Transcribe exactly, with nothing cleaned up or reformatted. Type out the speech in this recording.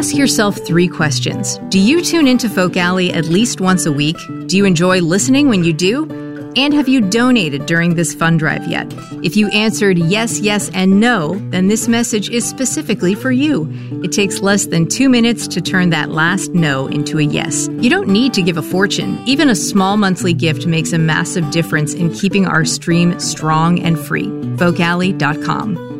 Ask yourself three questions. Do you tune into Folk Alley at least once a week? Do you enjoy listening when you do? And have you donated during this fund drive yet? If you answered yes, yes, and no, then this message is specifically for you. It takes less than two minutes to turn that last no into a yes. You don't need to give a fortune. Even a small monthly gift makes a massive difference in keeping our stream strong and free. folk alley dot com.